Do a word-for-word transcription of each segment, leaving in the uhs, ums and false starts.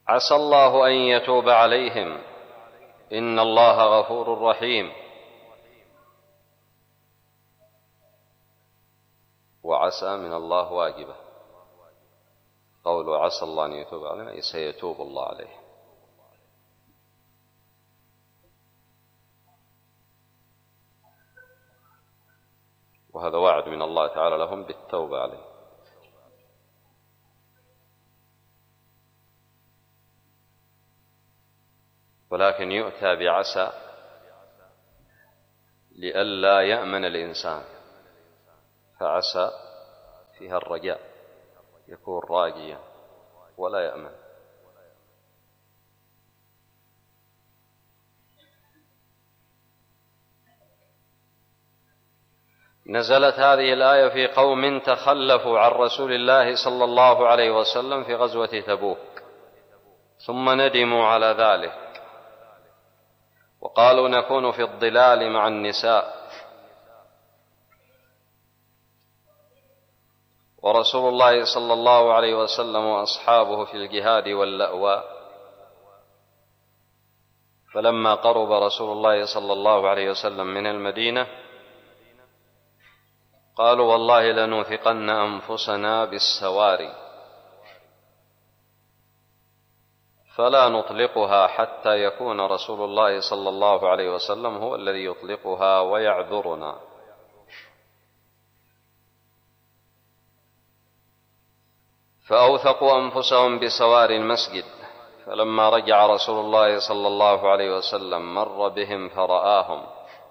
عسى الله أن يتوب عليهم إن الله غفور رحيم. وعسى من الله واجبة، قول عسى الله أن يتوب عليهم أي سيتوب الله عليه. وهذا وعد من الله تعالى لهم بالتوبة عليه. ولكن يؤتى بعسى لئلا يأمن الإنسان، فعسى فيها الرجاء، يكون راجيا ولا يأمن. نزلت هذه الآية في قوم تخلفوا عن رسول الله صلى الله عليه وسلم في غزوة تبوك ثم ندموا على ذلك وقالوا نكون في الظلال مع النساء، ورسول الله صلى الله عليه وسلم وأصحابه في الجهاد واللأوى. فلما قرب رسول الله صلى الله عليه وسلم من المدينة قالوا والله لنوثقن أنفسنا بالسواري فلا نطلقها حتى يكون رسول الله صلى الله عليه وسلم هو الذي يطلقها ويعذرنا. فأوثقوا أنفسهم بسواري المسجد، فلما رجع رسول الله صلى الله عليه وسلم مر بهم فرآهم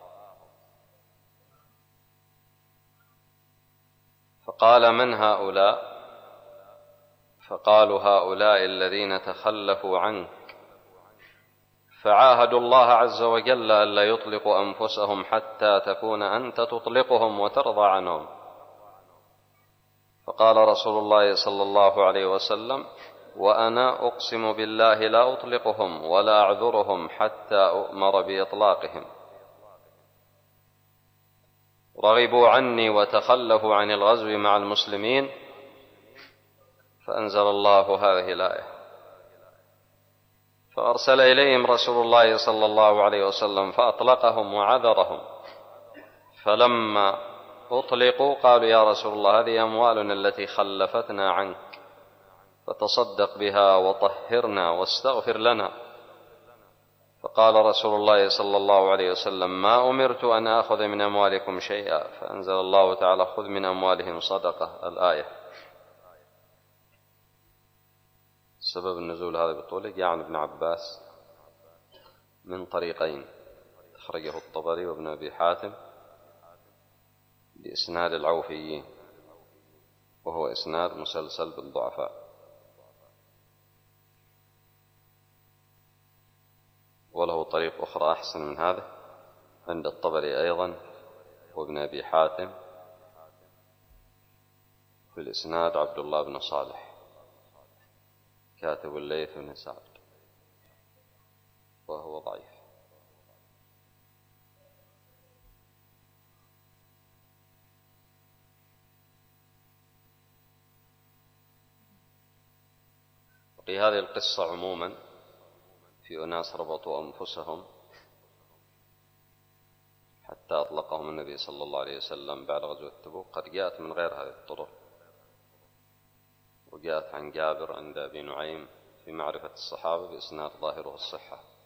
فقال من هؤلاء؟ فقالوا هؤلاء الذين تخلفوا عنك، فعاهدوا الله عز وجل ألا يطلقوا أنفسهم حتى تكون أنت تطلقهم وترضى عنهم. فقال رسول الله صلى الله عليه وسلم وأنا أقسم بالله لا أطلقهم ولا أعذرهم حتى أؤمر بإطلاقهم. رغبوا عني وتخلفوا عن الغزو مع المسلمين، فأنزل الله هذه الآية فأرسل إليهم رسول الله صلى الله عليه وسلم فأطلقهم وعذرهم. فلما أطلقوا قالوا يا رسول الله هذه أموالنا التي خلفتنا عنك فتصدق بها وطهرنا واستغفر لنا. فقال رسول الله صلى الله عليه وسلم ما أمرت أن أخذ من أموالكم شيئا، فأنزل الله تعالى خذ من أموالهم صدقة الآية. سبب النزول هذا بطوله جاء عن ابن عباس من طريقين، أخرجه الطبري وابن أبي حاتم بإسناد العوفيين، وهو إسناد مسلسل بالضعفاء. وله طريق أخرى أحسن من هذا عند الطبري أيضا وابن أبي حاتم في الإسناد عبد الله بن صالح كاتب الليث بن سعد، وهو ضعيف. في هذه القصة عموما في أناس ربطوا أنفسهم حتى أطلقهم النبي صلى الله عليه وسلم بعد غزوة تبوك، قد جاءت من غير هذه الطرق، وجاءت عن جابر عند أبي نعيم في معرفة الصحابة بإسناد ظاهره الصحة.